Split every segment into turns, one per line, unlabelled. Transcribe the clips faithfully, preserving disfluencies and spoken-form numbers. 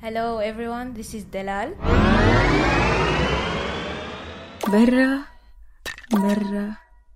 Hello everyone, this is Delal.
برا برا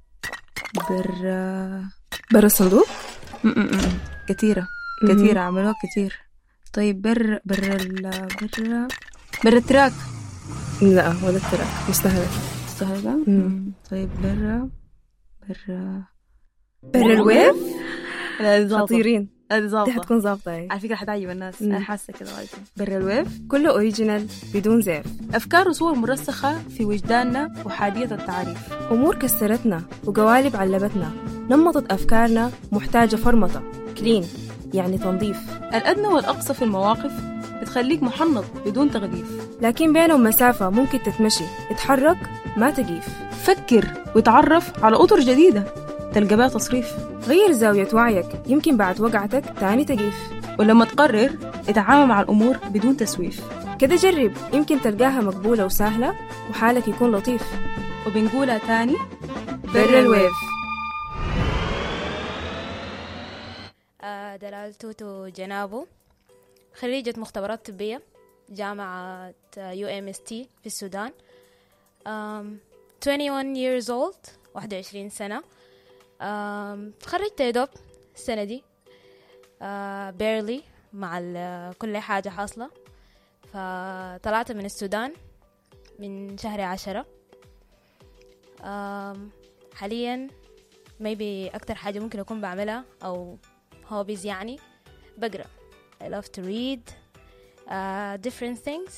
برا برا الصندوق. م-م-م. كثيرة كثيرة عملوها كثير. طيب برا برا ال برا برا التراك.
لا ولا التراك مستهلة
مستهلة. طيب برا برا
برا الويف.
خطيرين. هذه
دي حتكون ظابطة
على فكرة حتعجب الناس. أنا حاسة كده وايد. برا الويف
كله أوريجينال بدون زيف.
أفكار وصور مرسخة في وجداننا وحادية التعريف.
أمور كسرتنا وقوالب علبتنا. نمطت أفكارنا محتاجة فرمطة. كلين يعني تنظيف.
الأدنى والأقصى في المواقف بتخليك محنط بدون تغليف،
لكن بينهم مسافة ممكن تتمشي. اتحرك ما تقيف.
فكر وتعرف على أطر جديدة تلقى بها تصريف.
غير زاوية وعيك، يمكن بعد وقعتك تاني تقيف.
ولما تقرر اتعامل مع الأمور بدون تسويف.
كده جرب، يمكن تلقاها مقبولة وسهلة وحالك يكون لطيف.
وبنقولها تاني،
برا الويف.
آه دلال توتو جنابو، خريجة مختبرات طبية جامعة يو إم إس تي في السودان. um, واحد وعشرين years old، واحد وعشرين سنة. um, تخرجت يدوب السنة دي uh, barely مع كل حاجة حاصلة. فطلعت من السودان من شهر عشرة. um, حاليا maybe أكتر حاجة ممكن أكون بعملها أو hobbies يعني بقرأ. I love to read uh, different things.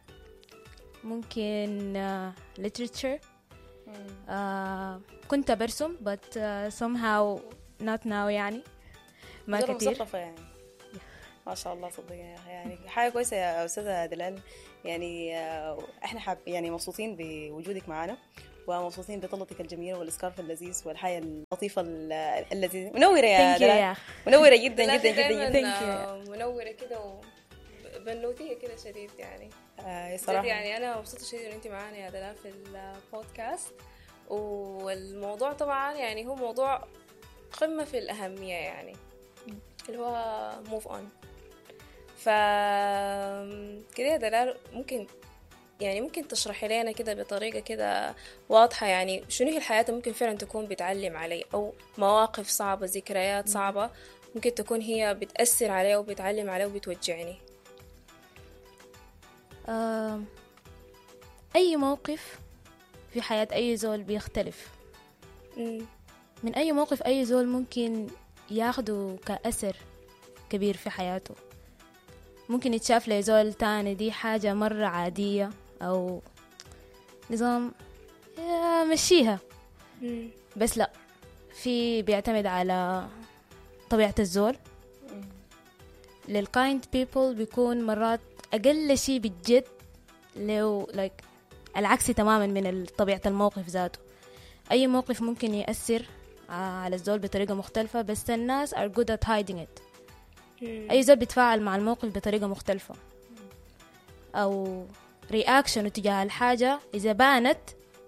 ممكن uh, literature. uh, كنت برسم but uh, somehow not now يعني ما كتير.
مثقفة يعني. ما شاء الله صدقني يعني حاجة كويسة يا أستاذة دلال. يعني احنا حاب يعني مبسوطين بوجودك معنا ومبسوطين بطلتك الجميلة والسكارف اللذيذ والحياة اللطيفة اللذيذة. منورة يا دلال، منورة جدا جدا جدا
جدا. منورة كده وبنوتية كده شديد يعني.
آه صراحة
يعني أنا مبسوطة شديد إن أنت معانا يا دلال في البودكاست. والموضوع طبعا يعني هو موضوع قمة في الأهمية يعني اللي هو move on. ف كده يا دلال ممكن يعني ممكن تشرحي لنا كده بطريقة كده واضحة يعني شنو هي الحياة ممكن فعلا تكون بتعلم علي، أو مواقف صعبة ذكريات صعبة ممكن تكون هي بتأثر علي وبتعلم علي وبتوجعني.
آه، أي موقف في حياة أي زول بيختلف.
م.
من أي موقف أي زول ممكن ياخده كأثر كبير في حياته. ممكن يتشاف لزول تاني دي حاجة مرة عادية أو نظام مشيها،
م.
بس لا، في بيعتمد على طبيعة الزول. للكايند بيبل بيكون مرات أقل شيء بالجد لو like العكس تماما من طبيعة الموقف ذاته. أي موقف ممكن يأثر على الزول بطريقة مختلفة، بس الناس are good at hiding it. أي زول بيتفاعل مع الموقف بطريقة مختلفة أو رياكشن تجاه الحاجة إذا بانت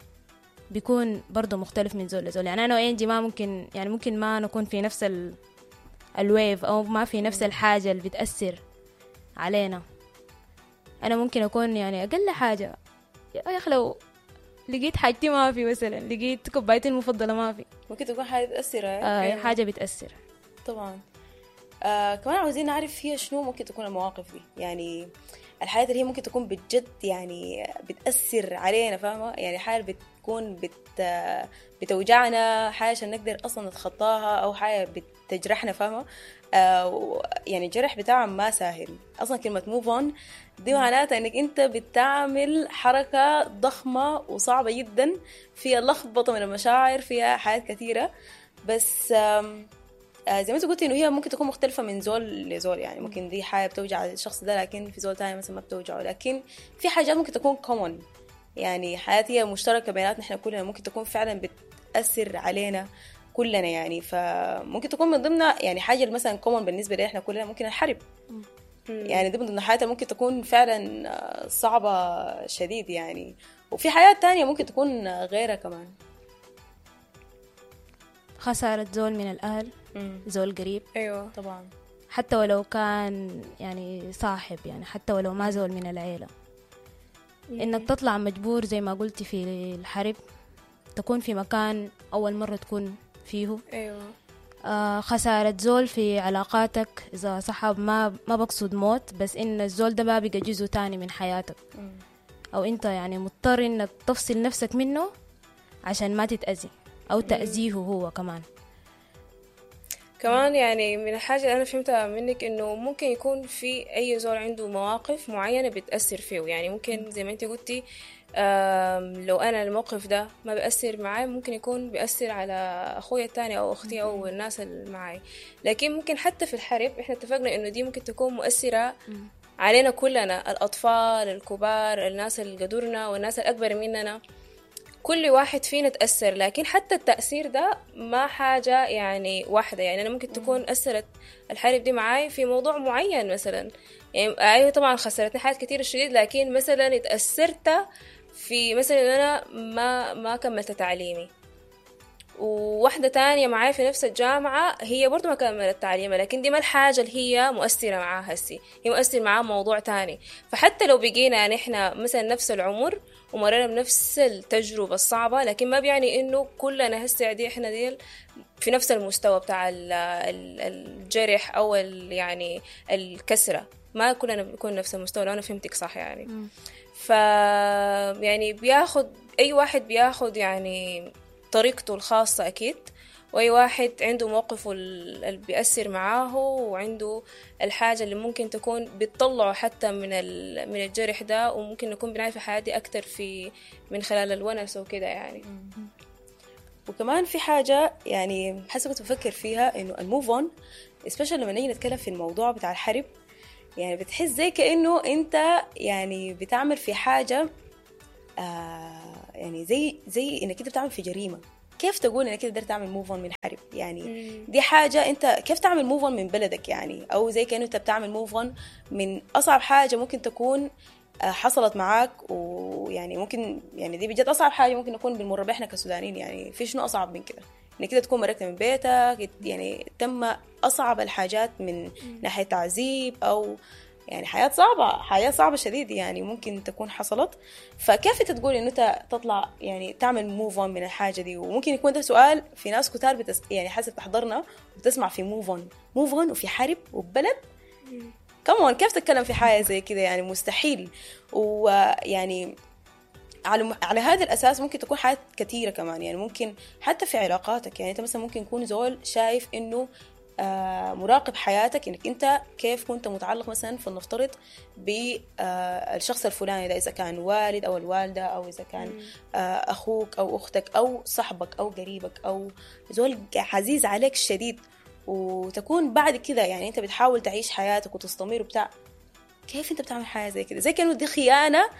بيكون برضو مختلف من زول لزول. يعني أنا وإنجي ما ممكن يعني ممكن ما نكون في نفس ال الويف أو ما في نفس الحاجة اللي بتأثر علينا. أنا ممكن أكون يعني أقل حاجة يا أخي لو لقيت حاجتي ما في، مثلا لقيت كوبايتي المفضلة ما في،
ممكن تكون حاجة بتأثر.
آه حاجة بتأثر
طبعا. آه كمان عاوزين نعرف هي شنو ممكن تكون المواقف دي، يعني الحياة اللي هي ممكن تكون بجد يعني بتأثر علينا، فاهمة؟ يعني حاجة بتكون بت بتوجعنا، حاجة عشان نقدر أصلا نتخطاها، أو حاجة بتجرحنا، فاهمة؟ آه يعني الجرح بتاعها ما سهل أصلا. كلمة move on دي معناتها إنك أنت بتعمل حركة ضخمة وصعبة جدا فيها لخبطة من المشاعر، فيها حاجات كثيرة. بس آه زي ما انت قلتي انه هي ممكن تكون مختلفه من زول لزول، يعني ممكن دي حاجه بتوجع الشخص ده لكن في زول تاني مثلا ما بتوجعه. لكن في حاجات ممكن تكون common، يعني حياتية مشتركه بيناتنا احنا كلنا، ممكن تكون فعلا بتاثر علينا كلنا يعني. فممكن تكون من ضمنها يعني حاجه مثلا common بالنسبه لنا احنا كلنا ممكن الحرب، يعني دي من ضمن حياتنا ممكن تكون فعلا صعبه شديد يعني. وفي حياة تانية ممكن تكون غيرها كمان،
خسارة زول من الأهل،
مم.
زول قريب.
أيوة
طبعا.
حتى ولو كان يعني صاحب، يعني حتى ولو ما زول من العيلة. إنك تطلع مجبور زي ما قلتي في الحرب، تكون في مكان أول مرة تكون فيه.
أيوة.
آه خسارة زول في علاقاتك إذا صحاب، ما ما بقصد موت، بس إن الزول ده ما بقى جزء تاني من حياتك، أو أنت يعني مضطر إنك تفصل نفسك منه عشان ما تتأذي أو تأذيه هو كمان.
كمان يعني من الحاجة اللي أنا فهمتها منك إنه ممكن يكون في أي زول عنده مواقف معينة بتأثر فيه. يعني ممكن زي ما أنت قلتي لو أنا الموقف ده ما بيأثر معي، ممكن يكون بيأثر على أخويا التاني أو أختي أو الناس اللي معي. لكن ممكن حتى في الحرب إحنا اتفقنا إنه دي ممكن تكون مؤثرة علينا كلنا، الأطفال، الكبار، الناس اللي قدرنا والناس الأكبر مننا، كل واحد فينا تأثر. لكن حتى التأثير ده ما حاجة يعني واحدة. يعني أنا ممكن تكون أثرت الحرب دي معاي في موضوع معين مثلا، يعني أيوة طبعا خسرتني حاجات كتير شديد، لكن مثلا اتأثرت في مثلا أنا ما ما كملت تعليمي، وواحدة تانية معاي في نفس الجامعة هي برضو ما كملت تعليمها، لكن دي ما الحاجة اللي هي مؤثرة معاها هسي، هي مؤثر معاها موضوع تاني. فحتى لو بقينا نحن مثلا نفس العمر ومرينا بنفس التجربة الصعبة، لكن ما بيعني إنه كلنا هسي عادي إحنا ديل في نفس المستوى بتاع الجرح أو يعني الكسرة، ما كلنا بنكون نفس المستوى. لو أنا فهمتك صح يعني. م. ف يعني بياخد أي واحد بياخد يعني طريقته الخاصة أكيد، وأي واحد عنده موقفه اللي بيأثر معاه، وعنده الحاجة اللي ممكن تكون بتطلعه حتى من من الجرح ده، وممكن نكون بنعرف في حياتي أكتر في من خلال الونس وكده يعني.
وكمان في حاجة يعني حسب كنت بفكر فيها، إنه الموف أون especially لما نيجي نتكلم في الموضوع بتاع الحرب، يعني بتحس زي كأنه أنت يعني بتعمل في حاجة آه يعني زي زي إنك أنت بتعمل في جريمة. كيف تقول انك تقدر تعمل موف اون من حرب؟ يعني مم. دي حاجه انت كيف تعمل موف اون من بلدك يعني، او زي كانه انت بتعمل موف اون من اصعب حاجه ممكن تكون حصلت معاك. ويعني ممكن يعني دي بجد اصعب حاجه ممكن نكون بنمر بها احنا كسودانيين. يعني في شنو اصعب من كده؟ انك كده تكون مركت من بيتك، يعني تم اصعب الحاجات من مم. ناحيه تعذيب او يعني حياة صعبة، حياة صعبة شديد يعني ممكن تكون حصلت. فكيف انت تقول انه انت تطلع يعني تعمل موف اون من الحاجة دي؟ وممكن يكون ده سؤال في ناس كتار بتس... يعني حسب تحضرنا وبتسمع في موف اون موف اون وفي حرب وبلد كمان، كيف تتكلم في حاجة زي كده؟ يعني مستحيل. ويعني على على هذا الأساس ممكن تكون حاجات كثيرة كمان، يعني ممكن حتى في علاقاتك. يعني انت مثلا ممكن يكون زول شايف انه آه مراقب حياتك، انك انت كيف كنت متعلق مثلا فلنفترض بالشخص آه الفلاني ده، اذا كان والد او الوالده، او اذا كان آه اخوك او اختك او صاحبك او قريبك او زول عزيز عليك شديد، وتكون بعد كده يعني انت بتحاول تعيش حياتك وتستمر وبتاع. كيف انت بتعمل حاجه زي كده؟ زي كانه دي خيانه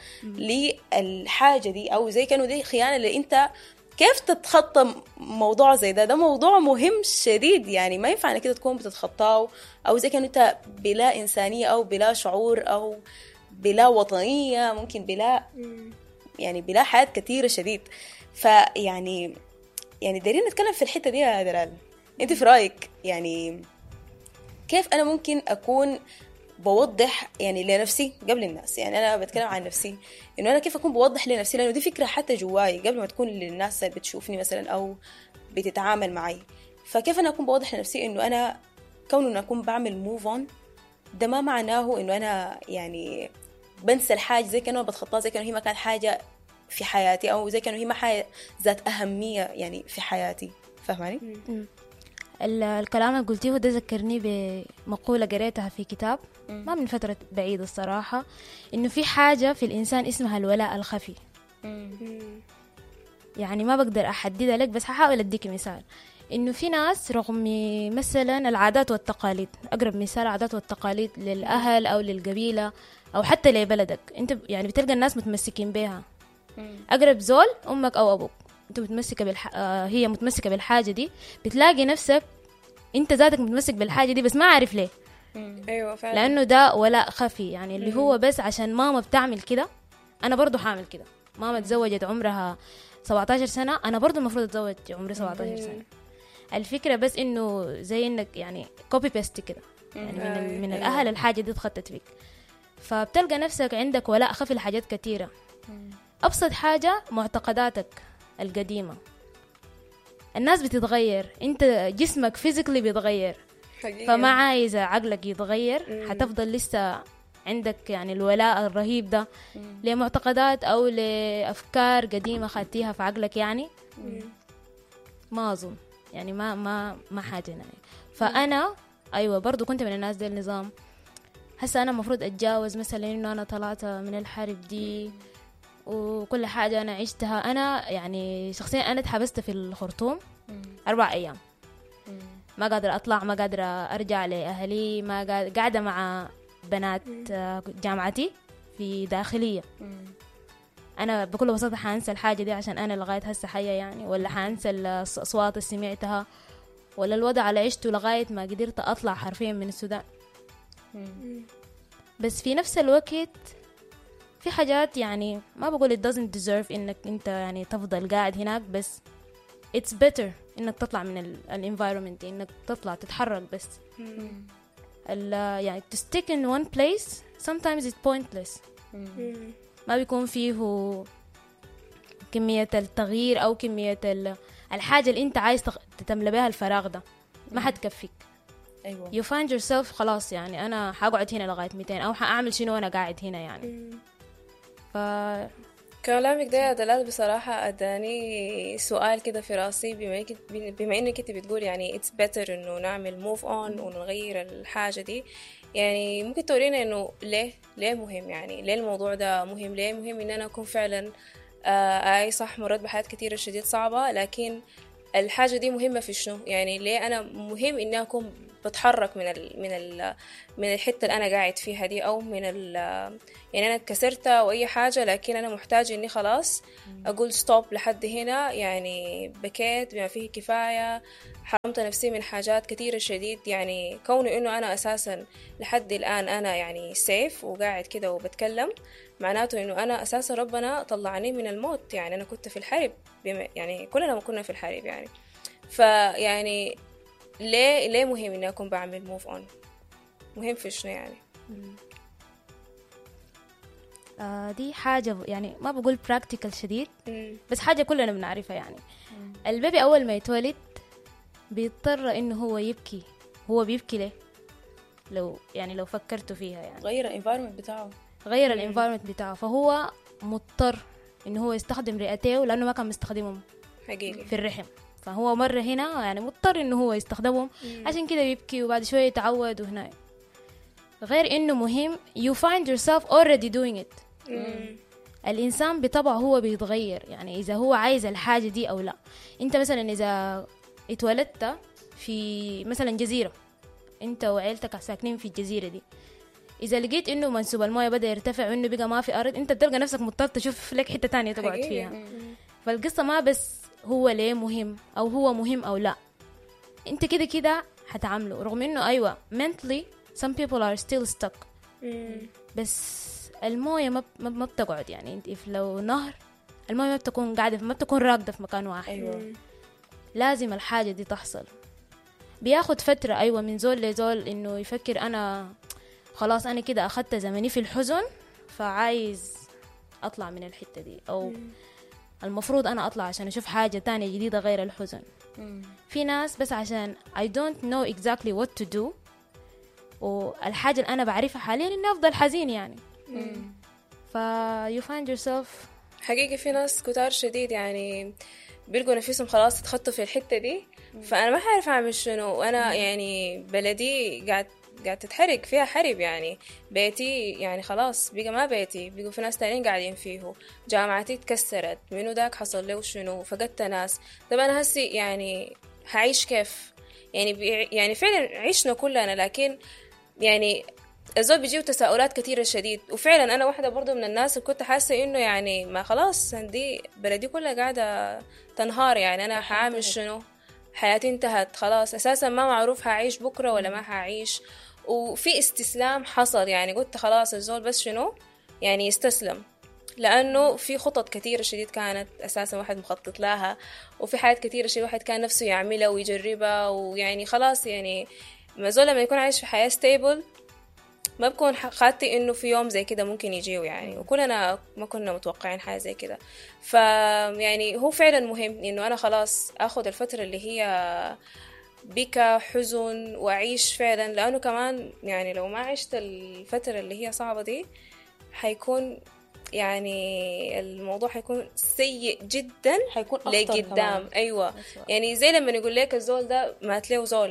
للحاجه دي، او زي كانه دي خيانه اللي انت كيف تتخطى موضوع زي ده؟ ده موضوع مهم شديد، يعني ما ينفع انك كده تكون بتتخطاه، او زي كأنه انت بلا انسانيه او بلا شعور او بلا وطنيه، ممكن بلا يعني بلا حياه كثيره شديد. فيعني يعني دايرين نتكلم في الحته دي يا دلال، انت في رايك يعني كيف انا ممكن اكون بوضح يعني لنفسي قبل الناس؟ يعني أنا بتكلم عن نفسي، إنه أنا كيف أكون بوضح لنفسي، لأنه دي فكرة حتى جواي قبل ما تكون للناس بتشوفني مثلا أو بتتعامل معي. فكيف أنا أكون بوضح لنفسي إنه أنا كون إنه أكون بعمل موف أون ده ما معناه إنه أنا يعني بنسى الحاجة زي كأنه بتخطاها، زي كأنه هي ما كانت حاجة في حياتي، أو زي كأنه هي ما حاجة ذات أهمية يعني في حياتي. فهماني؟
الكلام اللي قلتيه ده ذكرني بمقولة قريتها في كتاب ما من فترة بعيدة الصراحة، إنه في حاجة في الإنسان اسمها الولاء الخفي. يعني ما بقدر أحددها لك، بس هحاول أديك مثال. إنه في ناس رغم مثلا العادات والتقاليد، أقرب مثال العادات والتقاليد للأهل أو للقبيلة أو حتى لبلدك، أنت يعني بتلقى الناس متمسكين بها. أقرب زول أمك أو أبوك، أنت متمسكة بالح... آه هي متمسكة بالحاجة دي، بتلاقي نفسك أنت ذاتك متمسك بالحاجة دي بس ما عارف ليه.
أيوة فعلا.
لأنه ده ولاء خفي، يعني اللي هو بس عشان ماما بتعمل كده أنا برضو حامل كده. ماما تزوجت عمرها سبعة عشر سنة، أنا برضو المفروض أتزوج عمري سبعة عشر سنة. الفكرة بس إنه زي إنك يعني كوبي بيست كده، يعني من, ال... من الأهل الحاجة دي تخطت فيك، فبتلقى نفسك عندك ولاء خفي لحاجات كتيرة. أبسط حاجة معتقداتك القديمة، الناس بتتغير، انت جسمك فيزيكلي بيتغير، فما عايزة عقلك يتغير، حتفضل لسه عندك يعني الولاء الرهيب ده لمعتقدات أو لأفكار قديمة خدتيها في عقلك يعني. ما أظن يعني ما ما ما حاجة يعني. فأنا أيوة برضو كنت من الناس دي النظام، هسا أنا مفروض أتجاوز مثلا إنه أنا طلعت من الحرب دي وكل حاجة أنا عشتها. أنا يعني شخصيا أنا اتحبست في الخرطوم أربع أيام، ما قادرة أطلع، ما قادرة أرجع لأهلي، ما قاعدة مع بنات جامعتي في داخلية. أنا بكل بساطة حانسى الحاجة دي عشان أنا لغاية هسه حية يعني، ولا حانسى الأصوات اللي سمعتها، ولا الوضع اللي عشته لغاية ما قدرت أطلع حرفيا من السودان. بس في نفس الوقت في حاجات يعني ما بقول it doesn't deserve إنك أنت يعني تفضل قاعد هناك، بس it's better إنك تطلع من ال environment، إنك تطلع تتحرك. بس ال يعني to stick in one place sometimes it's pointless. ما بيكون فيه كمية التغيير أو كمية الحاجة اللي أنت عايز تملى بها الفراغ ده ما حتكفيك.
أيوة.
you find yourself خلاص يعني أنا حقعد هنا لغاية مئتين أو حأعمل شنو وأنا قاعد هنا يعني. ف
كلامك ده يا دلال بصراحة أداني سؤال كده في راسي، بما, بما إنك أنت بتقول يعني it's better إنه نعمل move on ونغير الحاجة دي، يعني ممكن تورينا إنه ليه ليه مهم، يعني ليه الموضوع ده مهم، ليه مهم إن أنا أكون فعلا آه أي صح مرات بحياة كتيرة شديد صعبة، لكن الحاجة دي مهمة في شنو؟ يعني ليه أنا مهم إني أكون بتحرك من ال من ال من الحتة اللي أنا قاعد فيها دي، أو من ال يعني أنا اتكسرت أو أي حاجة، لكن أنا محتاج إني خلاص أقول ستوب لحد هنا، يعني بكيت بما فيه كفاية، حرمت نفسي من حاجات كتيرة شديد. يعني كونه إنه أنا أساسا لحد الآن أنا يعني سيف وقاعد كده وبتكلم، معناته إنه أنا أساسا ربنا طلعني من الموت. يعني أنا كنت في الحرب، يعني كلنا كنا في الحرب يعني. فيعني ليه ليه مهم إني أكون بعمل موف أون؟ مهم في شنو يعني؟
آه دي حاجة يعني ما بقول براكتيكال شديد،
مم.
بس حاجة كلنا بنعرفها يعني. مم. البيبي أول ما يتولد بيضطر إنه هو يبكي. هو بيبكي ليه؟ لو يعني لو فكرتوا فيها يعني
غير الانفايرمنت بتاعه،
غير الانفايرمنت بتاعه، فهو مضطر إنه هو يستخدم رئتيه لأنه ما كان مستخدمهم
حقيقي
في الرحم، فهو مرة هنا يعني مضطر إنه هو يستخدمهم. مم. عشان كده يبكي وبعد شوية يتعود وهنا. غير إنه مهم you find yourself already doing it.
مم.
الإنسان بطبعه هو بيتغير، يعني إذا هو عايز الحاجة دي أو لا. أنت مثلا إذا اتولدت في مثلا جزيرة، أنت وعيلتك ساكنين في الجزيرة دي، إذا لقيت إنه منسوب المويه بدأ يرتفع وإنه بقى ما في أرض، أنت بتلقى نفسك مضطر تشوف لك حتة تانية تقعد فيها. مم. فالقصة ما بس هو ليه مهم أو هو مهم أو لا، أنت كده كده هتعامله. رغم إنه أيوة mentally some people are still stuck.
مم.
بس المويه ما ما بتقعد، يعني انت لو نهر المويه ما بتكون قاعده، ما بتكون راكده في مكان واحد.
أيوة.
لازم الحاجه دي تحصل. بياخد فتره ايوه من زول لزول انه يفكر انا خلاص انا كده اخدت زمني في الحزن، فعايز اطلع من الحته دي، او المفروض انا اطلع عشان اشوف حاجه تانية جديده غير الحزن. في ناس بس عشان I don't know exactly what to do، والحاجة اللي أنا بعرفها حاليا إني أفضل حزين يعني. فا you find yourself.
حقيقي في ناس كتار شديد يعني بيلقوا نفسهم خلاص اتخطوا في الحتة دي. مم. فأنا ما عارف أعمل شنو، وأنا يعني بلدي قاعد قاعد تتحرق فيها حرب، يعني بيتي يعني خلاص بقى ما بيتي، بقوا في ناس تانيين قاعدين فيه، جامعتي اتكسرت، منو داك حصل له شنو، فقدت ناس. طب أنا هسي يعني هعيش كيف؟ يعني يعني فعلا عشنا كلنا، لكن يعني الزول بيجيو تساؤلات كثيرة شديد. وفعلا أنا واحدة برضو من الناس اللي كنت حاسة إنه يعني ما خلاص عندي بلدي كلها قاعدة تنهار، يعني أنا حعمل شنو؟ حياتي انتهت خلاص، أساسا ما معروف هعيش بكرة ولا ما هعيش. وفي استسلام حصل، يعني قلت خلاص الزول بس شنو يعني يستسلم، لأنه في خطط كثيرة شديد كانت أساسا واحد مخطط لها، وفي حاجات كثيرة شديد واحد كان نفسه يعملها ويجربها، ويعني خلاص يعني ما زول لما يكون عايش في حياة ستيبل ما بكون خاطي انه في يوم زي كده ممكن يجيه يعني، وكلنا ما كنا متوقعين حاجه زي كده. ف يعني هو فعلا مهم انه انا خلاص اخذ الفتره اللي هي بكى حزن واعيش فعلا، لانه كمان يعني لو ما عشت الفتره اللي هي صعبه دي حيكون يعني الموضوع حيكون سيء جدا،
حيكون
لقدام. ايوه يعني زي لما يقول لك الزول ده مات له زول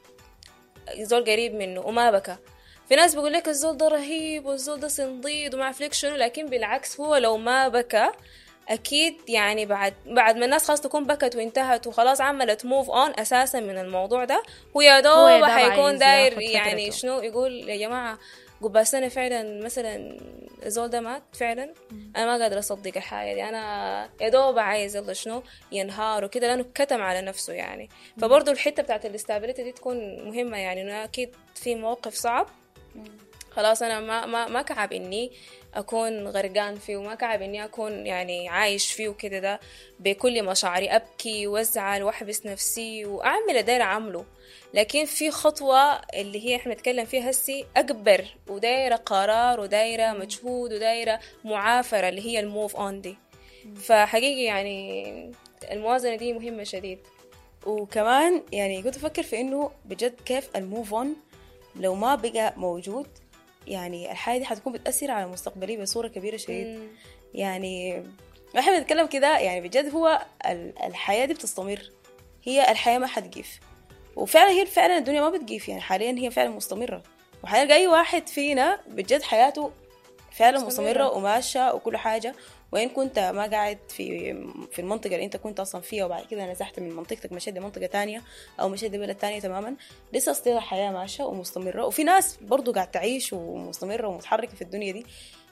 زول قريب منه وما بكى، في ناس بيقول لك الزول ده رهيب والزول ده صنديد وما اعرف لك شنو، لكن بالعكس هو لو ما بكى اكيد يعني بعد بعد ما الناس خلاص تكون بكت وانتهت وخلاص عملت موف اون اساسا من الموضوع ده، هو يا دوب حيكون داير يعني شنو يقول يا جماعه قبل سنه فعلا مثلا الزول ده مات فعلا، انا ما قادر اصدق الحاجه دي، انا يا دوب عايز يلا شنو ينهار وكده لانه كتم على نفسه يعني. فبرضه الحته بتاعت الاستابيليتي دي تكون مهمه، يعني انه اكيد في موقف صعب خلاص انا ما ما ما كعب اني اكون غرقان فيه، وما كعب اني اكون يعني عايش فيه وكده ده بكل مشاعري، ابكي وازعل واحبس نفسي واعمل دايره اعمله. لكن في خطوه اللي هي احنا نتكلم فيها هسي اكبر ودايره قرار ودايره مجهود ودايره معافره اللي هي الموف اون دي. فحقيقي يعني الموازنه دي مهمه شديد.
وكمان يعني كنت افكر في انه بجد كيف الموف اون لو ما بقى موجود يعني الحياة دي حتكون بتأثر على مستقبلي بصورة كبيرة شديد. يعني احنا بنتكلم كده يعني بجد هو الحياة دي بتستمر، هي الحياة ما حتقيف، وفعلا هي فعلا الدنيا ما بتقيف يعني حاليا هي فعلا مستمرة، وحاليا أي واحد فينا بجد حياته فعلا مستمرة وماشية وكل حاجة. وين كنت ما قاعد في في المنطقة اللي انت كنت اصلا فيها وبعد كده نزحت من منطقتك مشيت لمنطقة تانية او مشيت لبلد تانية تماما، لسه استيل الحياة ماشية ومستمرة، وفي ناس برضو قاعد تعيش ومستمرة ومتحركة في الدنيا دي.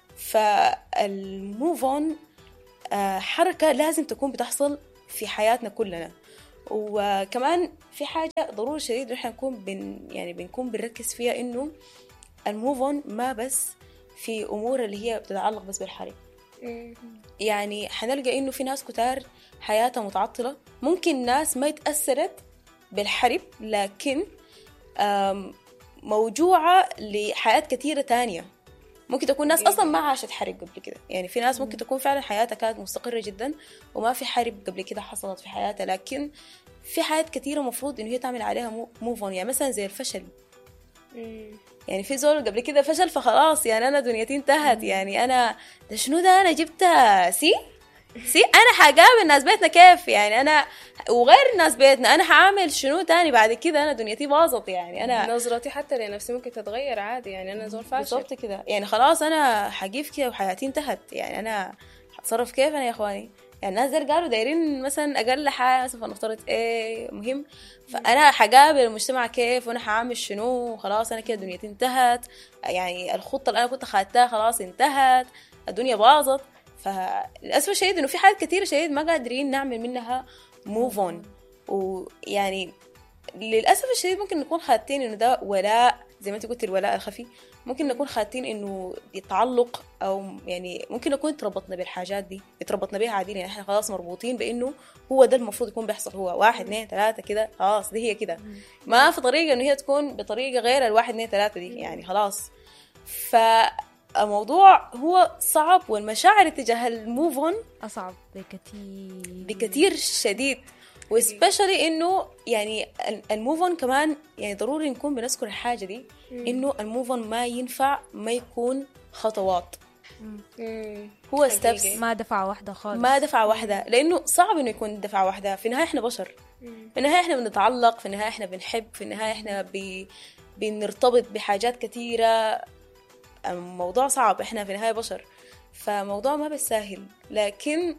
فالموف اون حركة لازم تكون بتحصل في حياتنا كلنا. وكمان في حاجة ضروري شديد نحن نكون بن يعني بنكون بنركز فيها انه الموف اون ما بس في امور اللي هي بتتعلق بس بالحرب. يعني حنلقى انه في ناس كتار حياتها متعطلة، ممكن ناس ما يتأثرت بالحرب لكن موجوعة لحياة كثيرة تانية. ممكن تكون ناس اصلا ما عاشت حرب قبل كده، يعني في ناس ممكن تكون فعلا حياتها كانت مستقرة جدا وما في حرب قبل كده حصلت في حياتها، لكن في حياة كثيرة مفروض انه هي تعمل عليها موف اون. يعني مثلا زي الفشل، يعني في زول قبل كده فشل فخلاص يعني انا دنيتي انتهت، يعني انا ده شنو ده انا جبتها سي سي انا حقابل ناس بيتنا كيف يعني انا وغير ناس بيتنا انا حعمل شنو تاني بعد كده، انا دنيتي باظت يعني انا
نظرتي حتى لنفسي ممكن تتغير عادي، يعني انا زول فاشل
بالضبط كده، يعني خلاص انا حقيف كده وحياتي انتهت، يعني انا حتصرف كيف انا يا اخواني. يعني الناس دول قالوا دايرين مثلا اقل حاجه مثلا فنفترض ايه مهم، فانا حقابل المجتمع كيف وانا حعمل شنو، خلاص انا كده دنيتي انتهت، يعني الخطه اللي انا كنت خدتها خلاص انتهت، الدنيا باظت. فللاسف الشديد انه في حاجات كثيره شديد ما قادرين نعمل منها موف اون. ويعني للاسف الشديد ممكن نكون خاتين انه ده ولاء زي ما انت قلت الولاء الخفي، ممكن نكون خاتين انه يتعلق او يعني ممكن نكون تربطنا بالحاجات دي اتربطنا بيها عادي، يعني احنا خلاص مربوطين بانه هو ده المفروض يكون بيحصل، هو واحد اثنين ثلاثه كده خلاص دي هي كده، ما في طريقه انه هي تكون بطريقه غير الواحد اثنين ثلاثه دي يعني خلاص. فالموضوع هو صعب، والمشاعر تجاه الموف اون
اصعب بكثير
بكثير شديد، وسبيشالي انه يعني الموف اون كمان يعني ضروري نكون بنذكر الحاجه دي انه الموف اون ما ينفع ما يكون خطوات، هو ستبس،
ما دفعه واحده خالص،
ما دفعه واحده، لانه صعب انه يكون دفعه واحده. في النهايه احنا بشر، في النهايه احنا بنتعلق، في النهايه احنا بنحب، في النهايه احنا بي بنرتبط بحاجات كثيره. الموضوع صعب، احنا في النهايه بشر، فموضوع ما بالساهل. لكن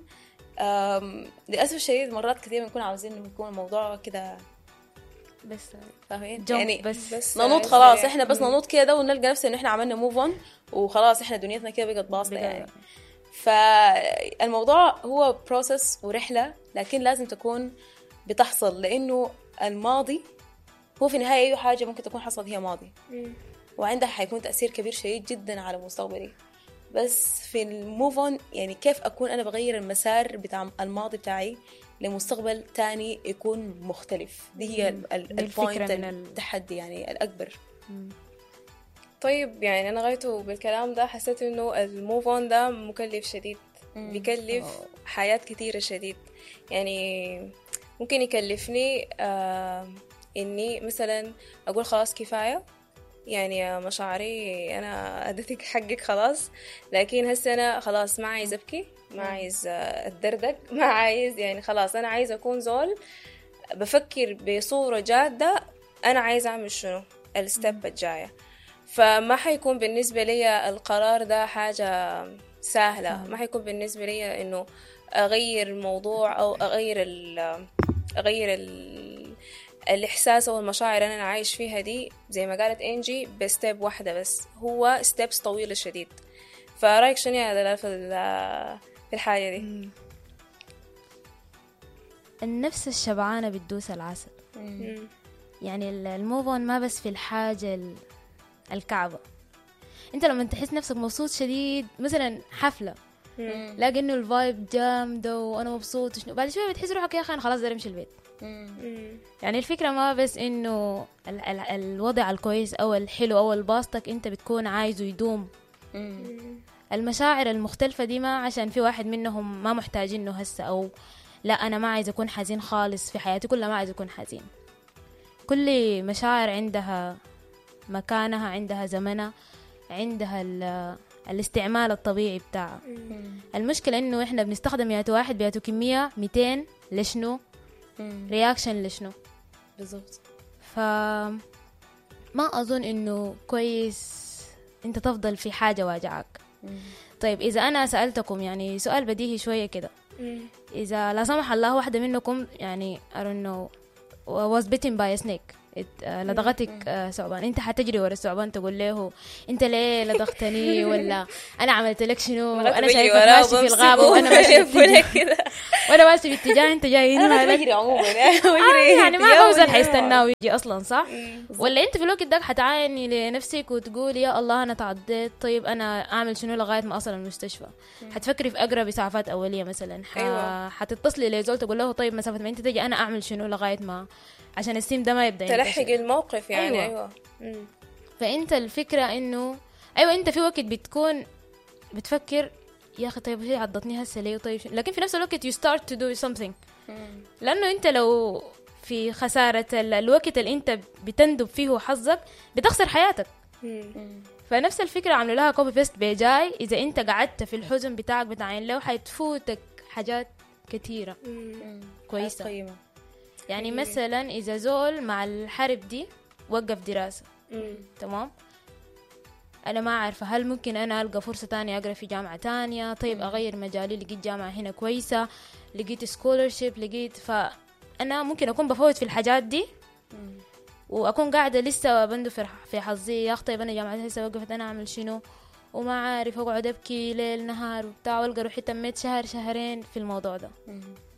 للأسف الشديد مرات كثير بنكون عاوزين إنه يكون الموضوع كده
بس
فاهمين
يعني
بس, بس ننوض خلاص يعني. إحنا بس ننوض كده ونلقى نفسنا إنه إحنا عملنا موف اون وخلاص إحنا دنيتنا كده بقت باصة يعني. فالموضوع هو بروسس ورحلة، لكن لازم تكون بتحصل، لأنه الماضي هو في النهاية أي حاجة ممكن تكون حصلت هي ماضي وعندها حيكون تأثير كبير شديد جدا على مستقبلي. بس في الموف اون يعني كيف اكون انا بغير المسار بتاع الماضي بتاعي لمستقبل تاني يكون مختلف. دي هي البوينت التحدي يعني الأكبر.
طيب يعني أنا غايته بالكلام ده حسيت إنه الموف أون ده مكلف شديد، بيكلف حياة كثيرة شديد. يعني ممكن يكلفني آه إني مثلا أقول خلاص كفاية، يعني مشاعري أنا أدتك حقك خلاص، لكن هسه أنا خلاص ما عايز أبكي، ما عايز أتدردق، ما عايز يعني خلاص أنا عايز أكون زول بفكر بصورة جادة أنا عايز أعمل شنو الستيب الجاية. فما حيكون بالنسبة لي القرار ده حاجة سهلة، ما حيكون بالنسبة لي إنه أغير الموضوع أو أغير ال أغير ال الإحساس أو المشاعر اللي أنا عايش فيها دي زي ما قالت إنجي بستيب واحدة بس، هو ستيبس طويلة شديد. فرأيك شنو هذا في في الحاجة دي؟
النفس الشبعانة بتدوس العسل. يعني الموفون ما بس في الحاجة الكعبة. انت لما تحس نفسك مبسوط شديد مثلا حفلة لاقي انه الفايب جامدة وانا مبسوط شنو، بعد شوية بتحس روحك يا اخي انا خلاص داير امشي البيت. يعني الفكرة ما بس انه ال- ال- الوضع الكويس او الحلو او الباسطك انت بتكون عايزه يدوم. المشاعر المختلفة دي ما عشان في واحد منهم ما محتاجينه هسه، او لا انا ما عايز اكون حزين خالص في حياتي كلها، ما عايز اكون حزين. كل مشاعر عندها مكانها، عندها زمنها، عندها الاستعمال الطبيعي بتاعها. المشكلة انه احنا بنستخدم ياتو واحد بياتو كمية ميتين لشنو رياكشن لشنو
بالضبط.
فما اظن انه كويس انت تفضل في حاجة واجعك. طيب اذا انا سألتكم يعني سؤال بديهي شوية كده، اذا لا سمح الله واحدة منكم يعني I don't know was bitten by a snake لدغتك ثعبان، انت حتجري ورا الثعبان تقول له انت ليه لدغتني ولا انا عملت لك شنو، انا شايفك ماشي في الغابه وانا ماشي في وانا ماشي في اتجاه انت جاي هنا.
انا بجري عموما
يعني ما فوزا حيستناه ويجي اصلا صح. ولا انت في الوقت ده حتعايني لنفسك وتقول يا الله انا تعديت، طيب انا اعمل شنو لغايه ما اصل المستشفى؟ حتفكري في اقرب اسعافات اوليه مثلا، حتتصلي لزول تقول له طيب مسافه ما انت تجي انا اعمل شنو لغايه ما عشان السيم ده ما يبدأ
تلحق الموقف يعني.
أيوة, أيوة. فأنت الفكرة إنه أيوة أنت في وقت بتكون بتفكر يا أخي طيب هي عضتني هسه ليه طيب، لكن في نفس الوقت you start to do something. لأنه أنت لو في خسارة الوقت اللي أنت بتندب فيه حظك بتخسر حياتك. فنفس الفكرة عملوا لها كوبي بيست بيجاي، إذا أنت قعدت في الحزن بتاعك بتاعين له حيتفوتك حاجات كتيرة كويسة.
قيمة.
يعني مم. مثلا إذا زول مع الحرب دي وقف دراسة مم. تمام، أنا ما عارفة هل ممكن أنا ألقى فرصة تانية أقرأ في جامعة تانية، طيب مم. أغير مجالي، لقيت جامعة هنا كويسة، لقيت سكولرشيب، لقيت فأنا ممكن أكون بفوت في الحاجات دي مم. وأكون قاعدة لسه بندفر في حظي يا أخي طيب أنا جامعة لسه وقفت أنا أعمل شنو وما عارف، أقعد أبكي ليل نهار وبتاع والقى روحي تميت شهر شهرين في الموضوع ده. مم.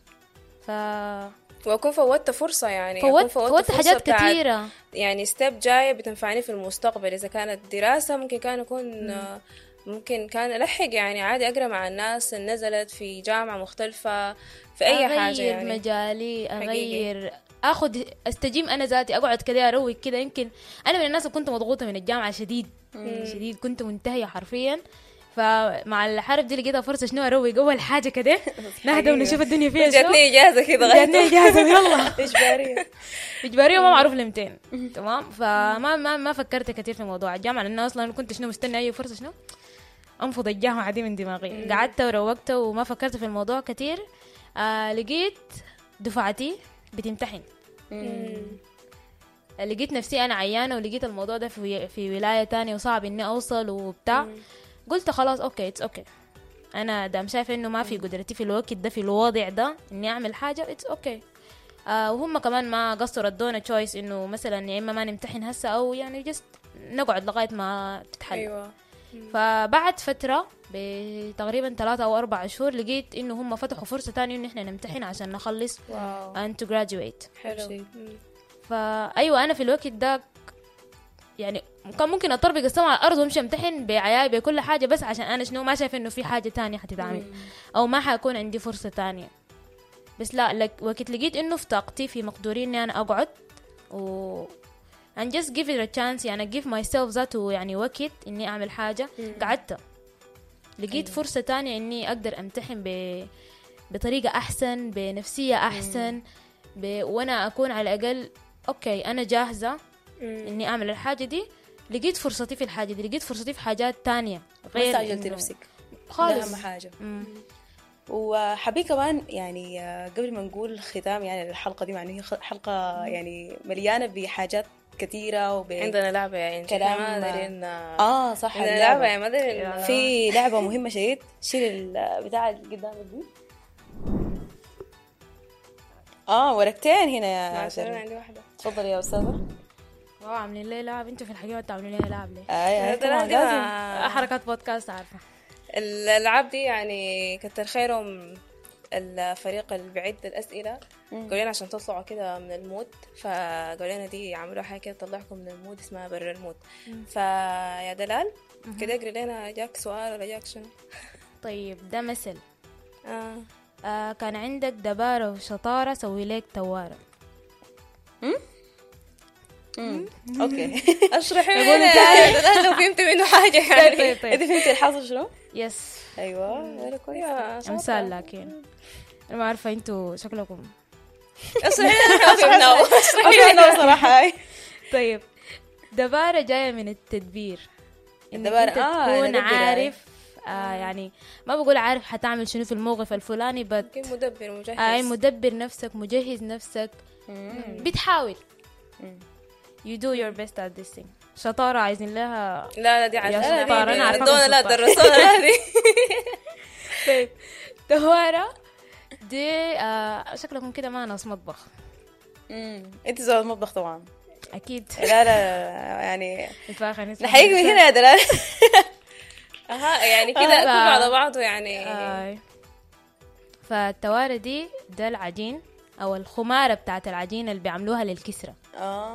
ف
وأكون فوتت فرصة يعني
فوت فوت حاجات كتيرة
يعني ستيب جاية بتنفعني في المستقبل. إذا كانت دراسة ممكن كان أكون مم. ممكن كان ألحق يعني عادي أقرأ مع الناس اللي نزلت في جامعة مختلفة في أي
أغير
حاجة يعني
مجالي أغير حقيقي. أخذ أستجيم أنا ذاتي أقعد كده أروق كده. يمكن أنا من الناس اللي كنت مضغوطة من الجامعة شديد مم. شديد، كنت منتهية حرفيا. فمع الحرب دي لقيتها فرصة شنو أروق أول حاجة كده نهدى ونشوف الدنيا فيها شنو.
جاتني إجازة كده
جاتني إجازة يلا
إجبارية
إجبارية ما معروف لمتين تمام. فما ما ما فكرت كتير في موضوع الجامعة لأنه أصلا كنت شنو مستني أي فرصة شنو أنفض الجامعة دي من دماغي. قعدت وروقت وما فكرت في الموضوع كتير. آه لقيت دفعتي بتمتحن، لقيت نفسي أنا عيانة ولقيت الموضوع ده في في ولاية تانية وصعب إني أوصل وبتاع. قلت خلاص اوكي اتس اوكي انا دام شايفه انه ما في قدرتي في الوقت ده في الوضع ده اني اعمل حاجه اتس اوكي. آه وهم كمان ما قصروا ادونا تشويس انه مثلا يا اما ما نمتحن هسه او يعني جست نقعد لغايه ما تتحل.
ايوه.
فبعد فتره بتقريبا ثلاثة او أربعة شهور لقيت انه هم فتحوا فرصه تانية انه احنا نمتحن عشان نخلص and to graduate.
حلو.
فايوه انا في الوقت ده يعني كان ممكن اطربق السما على الارض وامشي امتحن بعياي بكل حاجه بس عشان انا شنو ما شايف انه في حاجه تانية حتتعمل او ما حيكون عندي فرصه تانية. بس لا لك وقت لقيت انه في طاقتي في مقدوري اني انا اقعد و and just give it a chance يعني give myself ذاته يعني وقت اني اعمل حاجة. قعدت لقيت أيوة. فرصة تانية اني اقدر امتحن ب... بطريقة احسن بنفسية احسن ب... وانا اكون على الاقل اوكي انا جاهزة مم. اني اعمل الحاجة دي. لقيت فرصتي في الحاجة دي لقيت فرصتي في حاجات تانية
غير ما استعجلتي نفسك
خالص.
اهم حاجة. وحبي كمان يعني قبل ما نقول ختام يعني الحلقة دي مع انه هي حلقة يعني مليانة بحاجات كثيرة وب
عندنا لعبة يعني
كلام
ما دارين
اه صح
عندنا لعبة يعني ما دارين
في لعبة مهمة شديد. شيل البتاع اللي قدامك دي. اه ورقتين هنا يا
شيرين. عندي واحدة.
تفضلي يا أستاذة.
اه عاملين ليه لعب انتوا في الحقيقة تعملوا ليه لعب ليه؟
اي اي طبعا
لازم حركات بودكاست عارفة.
الألعاب دي يعني كتر خيرهم الفريق اللي بيعد الأسئلة قالوا لنا عشان تطلعوا كده من المود فقالوا لنا دي عملوا حاجة كده تطلعكم من المود اسمها برر المود. فيا دلال كده اقري لنا جاك سؤال ولا جاك شنو؟
طيب ده مثل
آه.
آه كان عندك دبارة وشطارة سوي لك توارة.
امم اوكي
اشرحي لنا لو فهمت منه حاجه يعني.
طيب طيب
انت فهمتي الحاصل شنو؟
يس
ايوه ولا كويس
امثال لكن انا ما عارفه انتوا شكلكم
اشرحي لنا اشرحي
لنا صراحه.
طيب دبارة جايه من التدبير.
الدبارة
انت
آه
تكون عارف آه يعني ما بقول عارف حتعمل شنو في الموقف الفلاني بس
مدبر مجهز.
اي مدبر نفسك مجهز نفسك بتحاول. you do your best at this thing. شطارة عايزين لها
لا لا دي عايزين
شطارة أنا عارفة
دونا لا درسونا هذه.
طيب دوارة دي آه شكلكم كده ما ناس مطبخ.
امم انت زود مطبخ طبعا
أكيد.
لا لا يعني
نحييك
من هنا يا دلال.
اها يعني كده كله على بعضه يعني.
آه. فالتوارة دي ده العجين أو الخمارة بتاعت العجين اللي بيعملوها للكسرة.
اه